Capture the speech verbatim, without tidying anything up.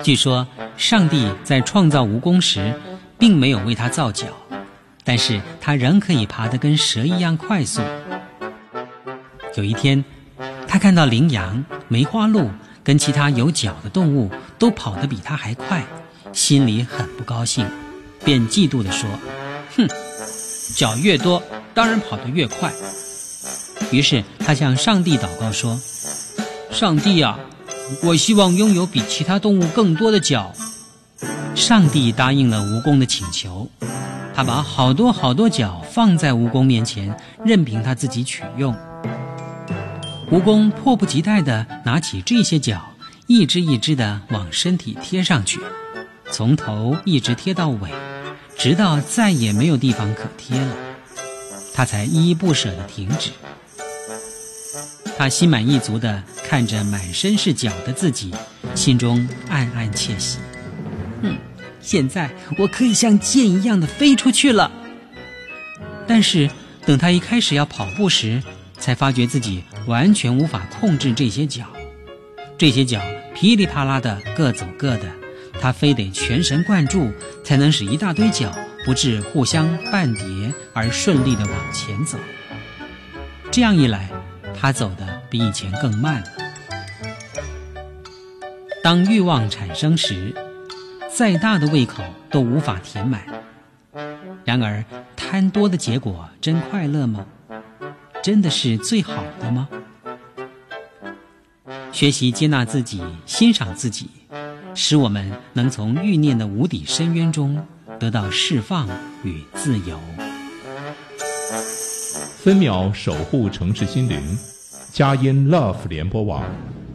据说上帝在创造蜈蚣时并没有为他造脚，但是他仍可以爬得跟蛇一样快速。有一天，他看到羚羊、梅花鹿跟其他有脚的动物都跑得比他还快，心里很不高兴，便嫉妒地说：哼，脚越多当然跑得越快。于是他向上帝祷告说：上帝啊，我希望拥有比其他动物更多的脚。上帝答应了蜈蚣的请求，他把好多好多脚放在蜈蚣面前，任凭他自己取用。蜈蚣迫不及待地拿起这些脚，一只一只地往身体贴上去，从头一直贴到尾，直到再也没有地方可贴了，他才依依不舍地停止。他心满意足地看着满身是脚的自己，心中暗暗窃喜。嗯，现在我可以像箭一样的飞出去了。但是等他一开始要跑步时，才发觉自己完全无法控制这些脚。这些脚噼里啪啦的各走各的，他非得全神贯注，才能使一大堆脚不致互相绊叠而顺利地往前走。这样一来，他走得比以前更慢了。当欲望产生时，再大的胃口都无法填满。然而，贪多的结果真快乐吗？真的是最好的吗？学习接纳自己，欣赏自己，使我们能从欲念的无底深渊中得到释放与自由。 分秒守护城市心灵，佳音 Love 联播网。